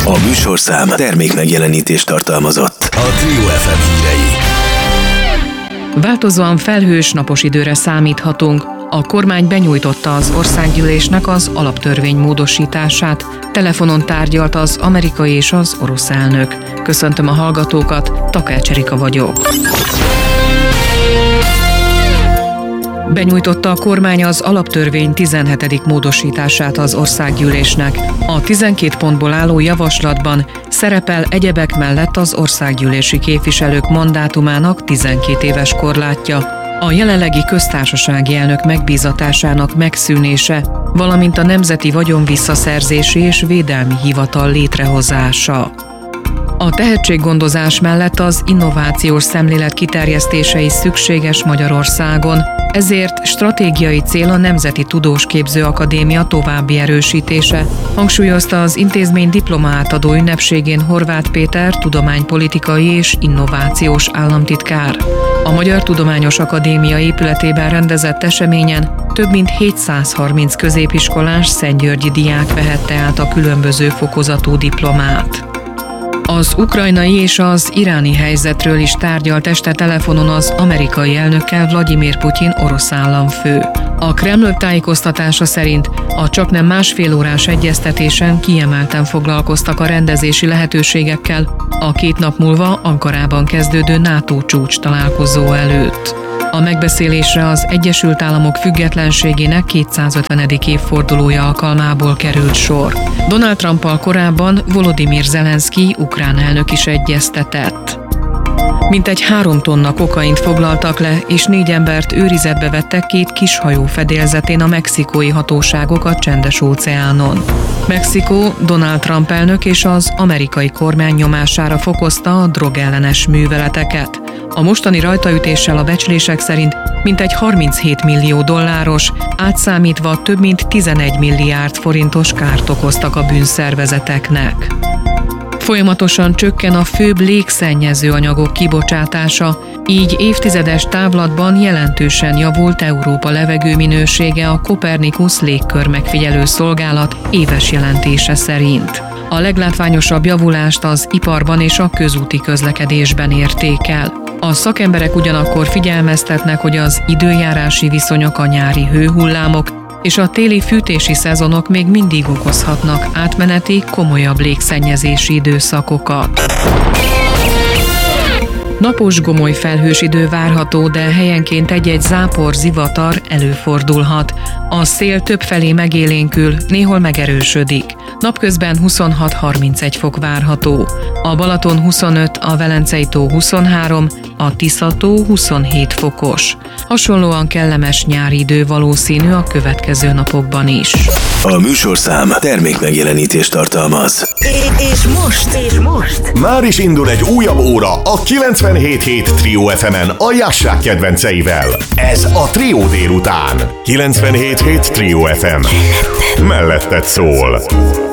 A műsorszám termékmegjelenítést tartalmazott. A Trio FM hírei. Változóan felhős, napos időre számíthatunk. A kormány benyújtotta az országgyűlésnek az alaptörvény módosítását. Telefonon tárgyalt az amerikai és az orosz elnök. Köszöntöm a hallgatókat, Takács Erika vagyok. Benyújtotta a kormány az alaptörvény 17. módosítását az országgyűlésnek. A 12 pontból álló javaslatban szerepel egyebek mellett az országgyűlési képviselők mandátumának 12 éves korlátja, a jelenlegi köztársasági elnök megbízatásának megszűnése, valamint a Nemzeti Vagyonvisszaszerzési és Védelmi Hivatal létrehozása. A tehetséggondozás mellett az innovációs szemlélet kiterjesztése is szükséges Magyarországon, ezért stratégiai cél a Nemzeti Tudósképző Akadémia további erősítése, hangsúlyozta az intézmény diplomaátadó ünnepségén Horváth Péter tudománypolitikai és innovációs államtitkár. A Magyar Tudományos Akadémia épületében rendezett eseményen több mint 730 középiskolás szentgyörgyi diák vehette át a különböző fokozatú diplomát. Az ukrajnai és az iráni helyzetről is tárgyalt este telefonon az amerikai elnökkel Vladimir Putyin orosz államfő. A Kreml tájékoztatása szerint a csaknem másfél órás egyeztetésen kiemelten foglalkoztak a rendezési lehetőségekkel a 2 nap múlva Ankarában kezdődő NATO csúcs találkozó előtt. A megbeszélésre az Egyesült Államok függetlenségének 250. évfordulója alkalmából került sor. Donald Trumpal korábban Volodymyr Zelenszky ukrán elnök is egyeztetett. Mintegy 3 tonna kokaint foglaltak le, és 4 embert őrizetbe vettek 2 kishajó fedélzetén a mexikói hatóságok a Csendes-óceánon. Mexikó Donald Trump elnök és az amerikai kormány nyomására fokozta a drogellenes műveleteket. A mostani rajtaütéssel a becslések szerint mintegy 37 millió dolláros, átszámítva több mint 11 milliárd forintos kárt okoztak a bűnszervezeteknek. Folyamatosan csökken a főbb légszennyező anyagok kibocsátása, így évtizedes távlatban jelentősen javult Európa levegőminősége a Copernicus légkörmegfigyelő szolgálat éves jelentése szerint. A leglátványosabb javulást az iparban és a közúti közlekedésben érték el. A szakemberek ugyanakkor figyelmeztetnek, hogy az időjárási viszonyok, a nyári hőhullámok és a téli fűtési szezonok még mindig okozhatnak átmeneti, komolyabb légszennyezési időszakokat. Napos, gomoly felhős idő várható, de helyenként egy-egy zápor, zivatar előfordulhat. A szél többfelé megélénkül, néhol megerősödik. Napközben 26-31 fok várható. A Balaton 25, a Velencei-tó 23, a Tisza-tó 27 fokos. Hasonlóan kellemes nyári idő valószínű a következő napokban is. A műsorszám termékmegjelenítést tartalmaz. És most? Már is indul egy újabb óra a 97.7 Trio FM-en a Jassák kedvenceivel. Ez a Trio délután. 97.7 Trio FM. Melletted szól.